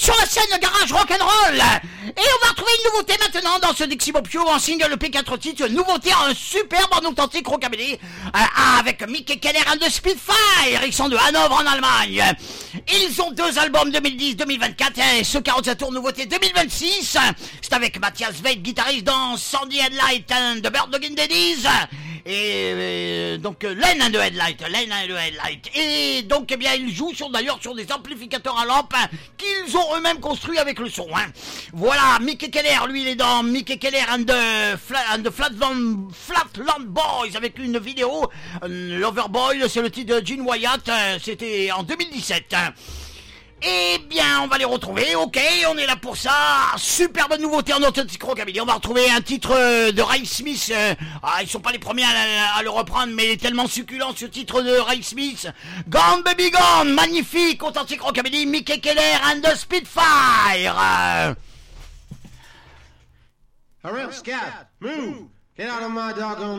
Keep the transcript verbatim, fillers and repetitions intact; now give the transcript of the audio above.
sur la scène garage rock'n'roll. Et on va retrouver une nouveauté maintenant dans ce Dixie Pop Show en single E P quatre titres. Nouveauté, un superbe en authentique rockabilly euh, avec Mick Keller and the Spitfire. Ils sont de Hanovre en Allemagne. Ils ont deux albums deux mille dix deux mille vingt-quatre et ce quarante-sept tours nouveauté deux mille vingt-six. C'est avec Matthias Veit, guitariste dans Sandy Headlight and the Bird Dog in Daddies. Et euh, donc euh, Len and the Headlight, Len and the Headlight. Et donc eh bien ils jouent sur d'ailleurs sur des amplificateurs à lampe hein, qu'ils ont eux-mêmes construits avec le son. Hein. Voilà, Mick Keller, lui il est dans Mick Keller and the, Fla- and the Flatland, Flatland Boys avec une vidéo. Euh, Loverboy, c'est le titre de Gene Wyatt. Euh, c'était en deux mille dix-sept. Hein. Eh bien, on va les retrouver, ok, on est là pour ça. Superbe nouveauté en authentique rockabilly. On va retrouver un titre de Ray Smith. Euh, ah, ils sont pas les premiers à, à le reprendre, mais il est tellement succulent ce titre de Ray Smith. Gone Baby Gone, magnifique, authentique rockabilly. Mick Keller and the Spitfire. Euh... Hurry up, scat, move, get out of my doggone